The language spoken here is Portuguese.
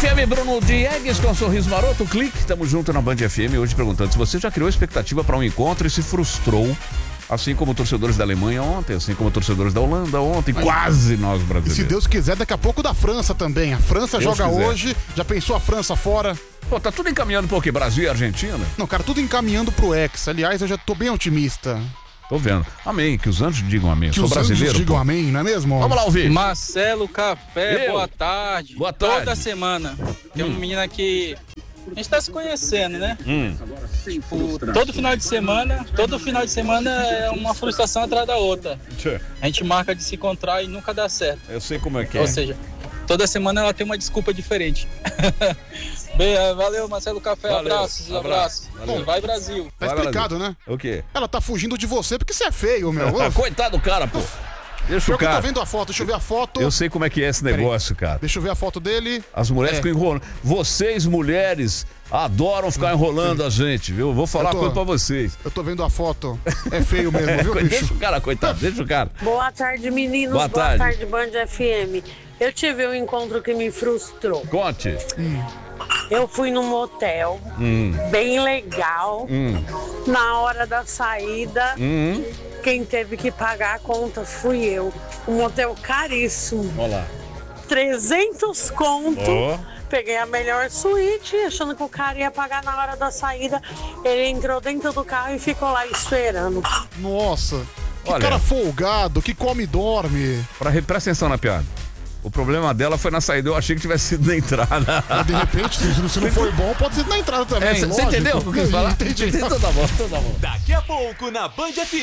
FM, Bruno Diegues com um sorriso maroto, clique, tamo junto na Band FM, hoje perguntando se você já criou expectativa para um encontro e se frustrou, assim como torcedores da Alemanha ontem, assim como torcedores da Holanda ontem, quase nós brasileiros. E se Deus quiser, daqui a pouco da França também, a França Deus joga quiser. hoje, já pensou a França fora? Pô, tá tudo encaminhando pro quê? Brasil e Argentina? Não, cara, tudo encaminhando pro Hexa, aliás, eu já tô bem otimista. Tô vendo. Amém, que os anjos digam amém. Que Sou os brasileiro. anjos digam pô. amém, não é mesmo? Vamos lá ouvir. Marcelo Café, Eu? boa tarde. Boa tarde. Toda semana. Tem uma menina que a gente tá se conhecendo, né? Tipo, todo final de semana é uma frustração atrás da outra. A gente marca de se encontrar e nunca dá certo. Eu sei como é que é. Ou seja, toda semana ela tem uma desculpa diferente. Valeu, Marcelo Café. Valeu. Abraços. Valeu. Vai, Brasil. Tá Vai, explicado, né? O quê? Ela tá fugindo de você porque você é feio, meu. Coitado do cara, pô. Deixa Eu o que tô cara. vendo a foto, deixa eu ver a foto. Eu sei como é que é esse negócio, cara. Deixa eu ver a foto dele. As mulheres É. ficam enrolando. Vocês, mulheres, adoram ficar enrolando a gente, viu? Vou falar uma coisa pra vocês. Eu tô vendo a foto. É feio mesmo, viu, Deixa bicho? o cara, coitado, deixa o cara. Boa tarde, meninos. Boa tarde. Band FM. Eu tive um encontro que me frustrou. Conte. Eu fui num motel, bem legal. Na hora da saída, quem teve que pagar a conta fui eu. Um motel caríssimo. Olha lá. 300 conto. Ó. Peguei a melhor suíte, achando que o cara ia pagar na hora da saída. Ele entrou dentro do carro e ficou lá esperando. Nossa. Que Olha. cara folgado, que come e dorme. Presta atenção na piada. O problema dela foi na saída. Eu achei que tivesse sido na entrada. Mas, de repente, se não for bom, pode ser na entrada também. Você lógico. entendeu o que eu quis falar? Entendi. Então tá bom, então tá bom. Daqui a pouco na Band FM.